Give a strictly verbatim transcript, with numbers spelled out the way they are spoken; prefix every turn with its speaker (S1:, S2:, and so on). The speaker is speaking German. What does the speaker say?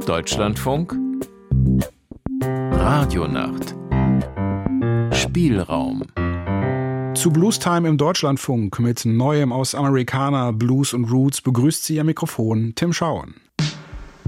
S1: Deutschlandfunk Radionacht Spielraum.
S2: Zu Bluestime im Deutschlandfunk mit Neuem aus Americana, Blues und Roots begrüßt Sie am Mikrofon Tim Schauern.